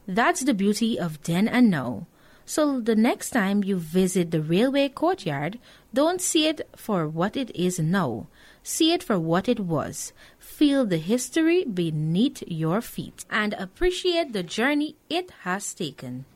That's the beauty of then and now. So the next time you visit the railway courtyard, don't see it for what it is now. See it for what it was. Feel the history beneath your feet and appreciate the journey it has taken.